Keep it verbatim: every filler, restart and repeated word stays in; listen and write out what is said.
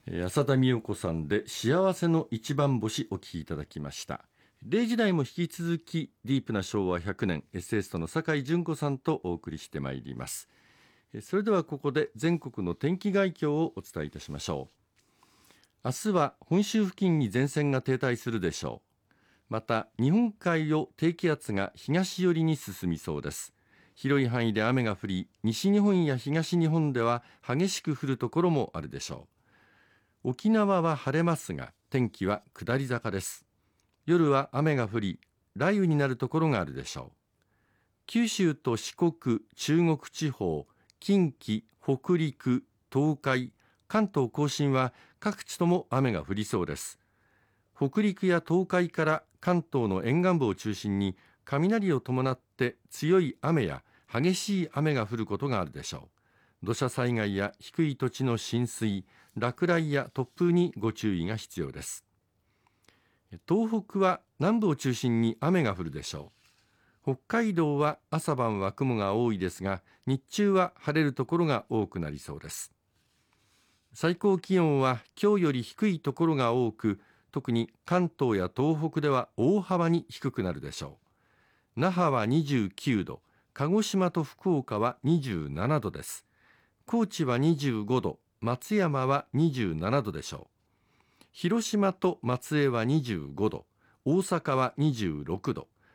えー浅田美代子さんで幸せの一番星お聞きいただきました。れいじ台も引き続きディープな昭和ひゃくねんエッセイストの酒井純子さんとお送りしてまいります。えーそれではここで全国の天気概況をお伝えいたしましょう。明日は本州付近に前線が停滞するでしょう。また日本海を低気圧が東寄りに進みそうです。広い範囲で雨が降り、西日本や東日本では激しく降るところもあるでしょう。沖縄は晴れますが天気は下り坂です。夜は雨が降り雷雨になるところがあるでしょう。九州と四国、中国地方、近畿、北陸、東海、関東甲信は各地とも雨が降りそうです。北陸や東海から関東の沿岸部を中心に雷を伴って強い雨や激しい雨が降ることがあるでしょう。土砂災害や低い土地の浸水、落雷や突風にご注意が必要です。東北は南部を中心に雨が降るでしょう。北海道は朝晩は雲が多いですが、日中は晴れるところが多くなりそうです。最高気温は今日より低いところが多く、特に関東や東北では大幅に低くなるでしょう。那覇はにじゅうきゅうど、鹿児島と福岡はにじゅうななどです。高知はにじゅうごど、松山はにじゅうななどでしょう。広島と松江はにじゅうごど、大阪はにじゅうろくど、